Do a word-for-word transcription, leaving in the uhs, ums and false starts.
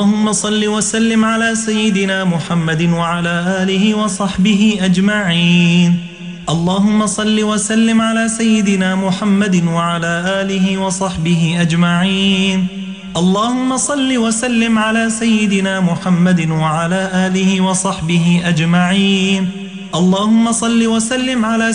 اللهم صل وسلم على سيدنا محمد وعلى آله وصحبه أجمعين. اللهم صل وسلم على سيدنا محمد وعلى آله وصحبه أجمعين. اللهم صل وسلم على سيدنا محمد وعلى آله وصحبه أجمعين. اللهم صل وسلم على